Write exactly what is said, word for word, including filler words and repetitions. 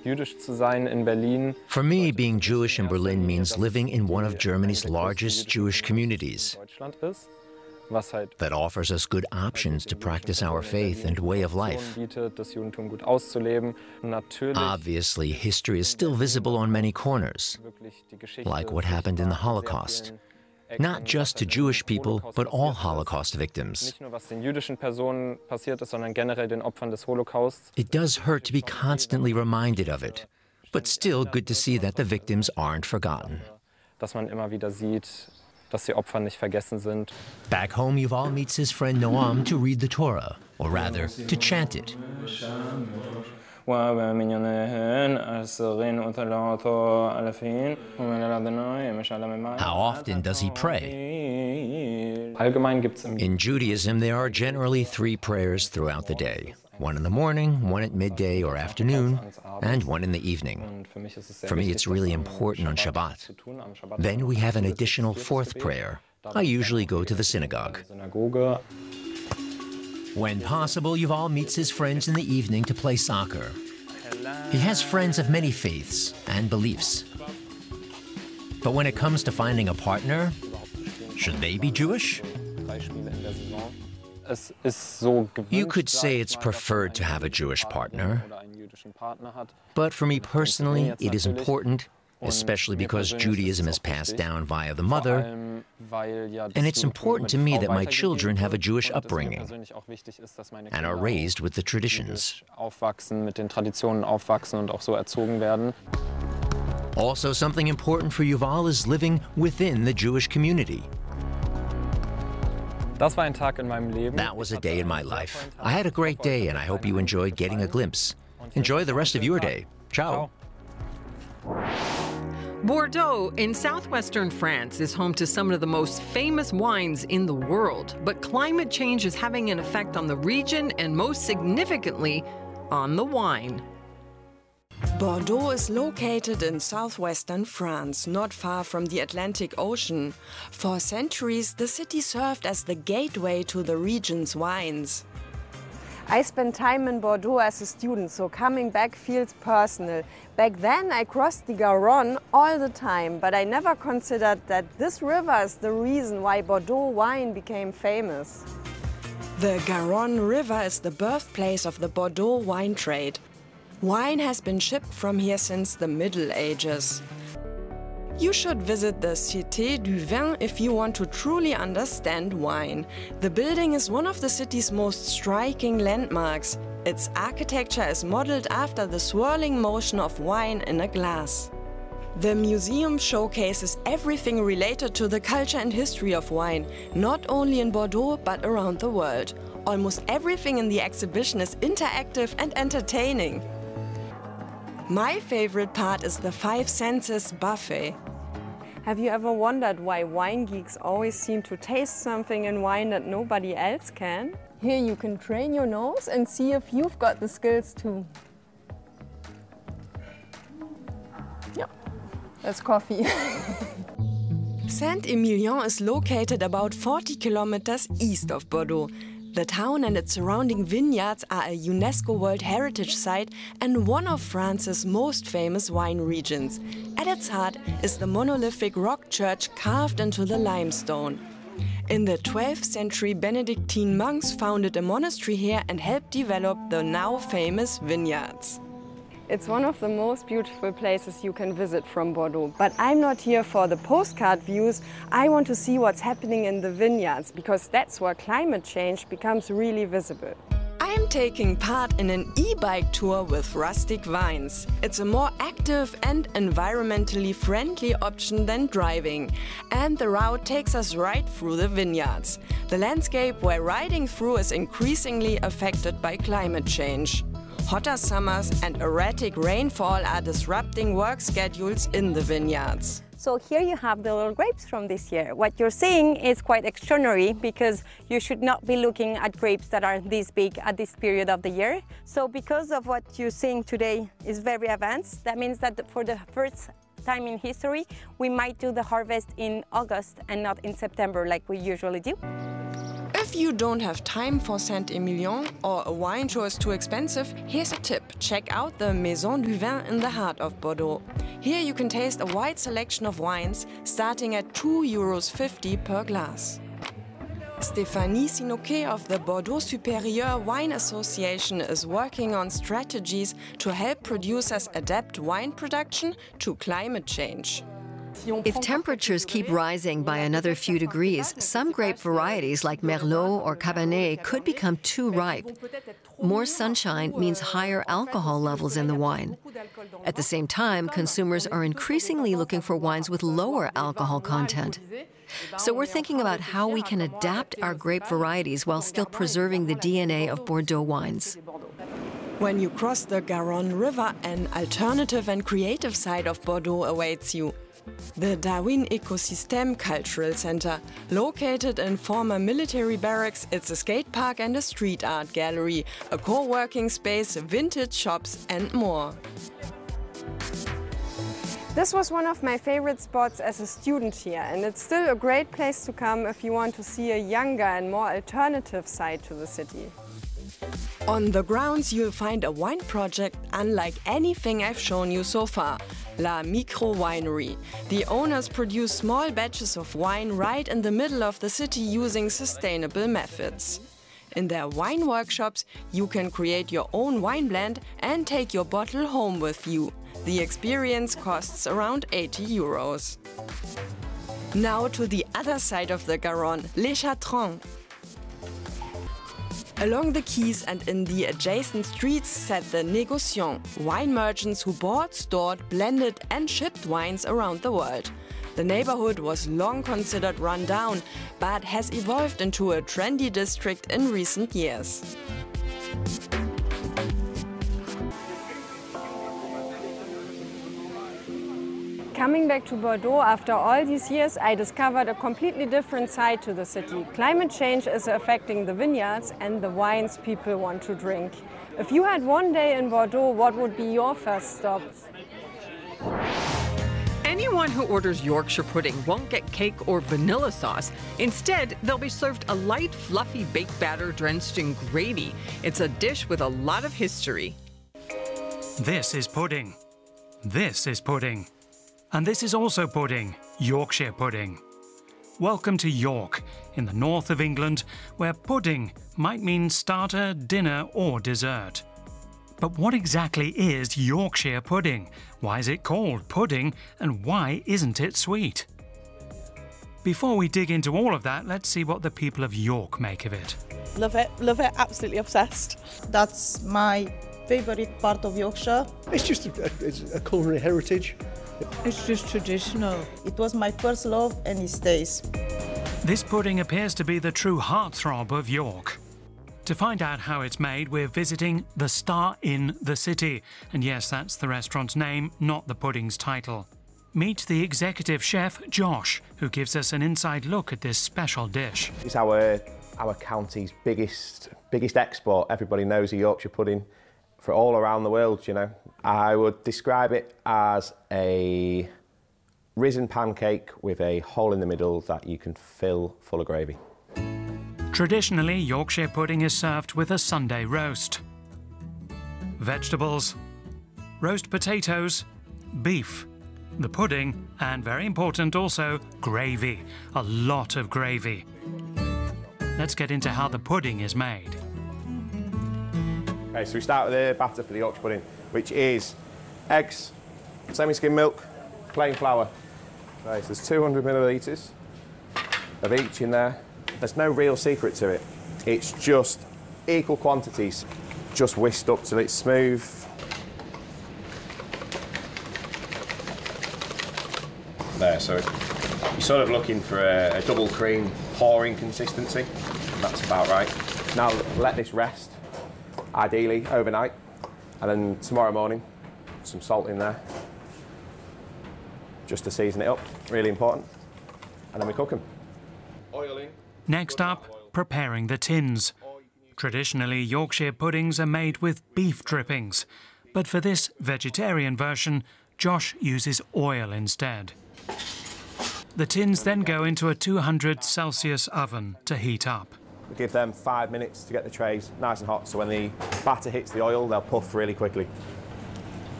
For me, being Jewish in Berlin means living in one of Germany's largest Jewish communities that offers us good options to practice our faith and way of life. Obviously, history is still visible on many corners, like what happened in the Holocaust. Not just to Jewish people, but all Holocaust victims. It does hurt to be constantly reminded of it, but still good to see that the victims aren't forgotten. Back home, Yuval meets his friend Noam to read the Torah, or rather, to chant it. How often does he pray? In Judaism, there are generally three prayers throughout the day. One in the morning, one at midday or afternoon, and one in the evening. For me, it's really important on Shabbat. Then we have an additional fourth prayer. I usually go to the synagogue. When possible, Yuval meets his friends in the evening to play soccer. He has friends of many faiths and beliefs. But when it comes to finding a partner, should they be Jewish? You could say it's preferred to have a Jewish partner. But for me personally, it is important, especially because Judaism is passed down via the mother, and it's important to me that my children have a Jewish upbringing and are raised with the traditions. Also, something important for Yuval is living within the Jewish community. That was a day in my life. I had a great day, and I hope you enjoyed getting a glimpse. Enjoy the rest of your day. Ciao. Bordeaux in southwestern France is home to some of the most famous wines in the world, but climate change is having an effect on the region and most significantly on the wine. Bordeaux is located in southwestern France, not far from the Atlantic Ocean. For centuries, the city served as the gateway to the region's wines. I spent time in Bordeaux as a student, so coming back feels personal. Back then I crossed the Garonne all the time, but I never considered that this river is the reason why Bordeaux wine became famous. The Garonne River is the birthplace of the Bordeaux wine trade. Wine has been shipped from here since the Middle Ages. You should visit the Cité du Vin if you want to truly understand wine. The building is one of the city's most striking landmarks. Its architecture is modeled after the swirling motion of wine in a glass. The museum showcases everything related to the culture and history of wine, not only in Bordeaux but around the world. Almost everything in the exhibition is interactive and entertaining. My favorite part is the Five Senses buffet. Have you ever wondered why wine geeks always seem to taste something in wine that nobody else can? Here you can train your nose and see if you've got the skills too. Yep, that's coffee. Saint-Emilion is located about forty kilometers east of Bordeaux. The town and its surrounding vineyards are a UNESCO World Heritage Site and one of France's most famous wine regions. At its heart is the monolithic rock church carved into the limestone. In the twelfth century, Benedictine monks founded a monastery here and helped develop the now famous vineyards. It's one of the most beautiful places you can visit from Bordeaux. But I'm not here for the postcard views. I want to see what's happening in the vineyards, because that's where climate change becomes really visible. I'm taking part in an e-bike tour with Rustic Vines. It's a more active and environmentally friendly option than driving. And the route takes us right through the vineyards. The landscape we're riding through is increasingly affected by climate change. Hotter summers and erratic rainfall are disrupting work schedules in the vineyards. So here you have the little grapes from this year. What you're seeing is quite extraordinary, because you should not be looking at grapes that are this big at this period of the year. So because of what you're seeing today is very advanced, that means that for the first time in history, we might do the harvest in August and not in September like we usually do. If If you don't have time for Saint-Emilion or a wine show is too expensive, here's a tip. Check out the Maison du Vin in the heart of Bordeaux. Here you can taste a wide selection of wines, starting at two euros fifty per glass. Stéphanie Sinoquet of the Bordeaux Supérieur Wine Association is working on strategies to help producers adapt wine production to climate change. If temperatures keep rising by another few degrees, some grape varieties like Merlot or Cabernet could become too ripe. More sunshine means higher alcohol levels in the wine. At the same time, consumers are increasingly looking for wines with lower alcohol content. So we're thinking about how we can adapt our grape varieties while still preserving the D N A of Bordeaux wines. When you cross the Garonne River, an alternative and creative side of Bordeaux awaits you. The Darwin Ecosystem Cultural Center. Located in former military barracks, it's a skate park and a street art gallery, a co-working space, vintage shops and more. This was one of my favorite spots as a student here, and it's still a great place to come if you want to see a younger and more alternative side to the city. On the grounds you'll find a wine project unlike anything I've shown you so far, La Micro Winery. The owners produce small batches of wine right in the middle of the city using sustainable methods. In their wine workshops, you can create your own wine blend and take your bottle home with you. The experience costs around eighty euros. Now to the other side of the Garonne, Les Chatrons. Along the quays and in the adjacent streets sat the négociants, wine merchants who bought, stored, blended and shipped wines around the world. The neighborhood was long considered run down, but has evolved into a trendy district in recent years. Coming back to Bordeaux after all these years, I discovered a completely different side to the city. Climate change is affecting the vineyards and the wines people want to drink. If you had one day in Bordeaux, what would be your first stop? Anyone who orders Yorkshire pudding won't get cake or vanilla sauce. Instead, they'll be served a light, fluffy baked batter drenched in gravy. It's a dish with a lot of history. This is pudding. This is pudding. And this is also pudding, Yorkshire pudding. Welcome to York, in the north of England, where pudding might mean starter, dinner or dessert. But what exactly is Yorkshire pudding? Why is it called pudding and why isn't it sweet? Before we dig into all of that, let's see what the people of York make of it. Love it, love it, absolutely obsessed. That's my favourite part of Yorkshire. It's just a, a, a culinary heritage. It's just traditional. It was my first love and it stays. This pudding appears to be the true heartthrob of York. To find out how it's made, we're visiting the Star Inn the City. And yes, that's the restaurant's name, not the pudding's title. Meet the executive chef, Josh, who gives us an inside look at this special dish. It's our, our county's biggest, biggest export. Everybody knows a Yorkshire pudding for all around the world, you know. I would describe it as a risen pancake with a hole in the middle that you can fill full of gravy. Traditionally, Yorkshire pudding is served with a Sunday roast. Vegetables, roast potatoes, beef, the pudding, and very important also, gravy. A lot of gravy. Let's get into how the pudding is made. Okay, so we start with the batter for the Yorkshire pudding, which is eggs, semi-skim milk, plain flour. Okay, so there's two hundred millilitres of each in there. There's no real secret to it. It's just equal quantities, just whisked up till it's smooth. There, so you're sort of looking for a, a double cream pouring consistency. That's about right. Now let this rest, ideally overnight, and then tomorrow morning, some salt in there, just to season it up, really important, and then we cook them. Oiling. Next up, preparing the tins. Traditionally, Yorkshire puddings are made with beef drippings, but for this vegetarian version, Josh uses oil instead. The tins then go into a two hundred Celsius oven to heat up. We give them five minutes to get the trays nice and hot, so when the batter hits the oil, they'll puff really quickly.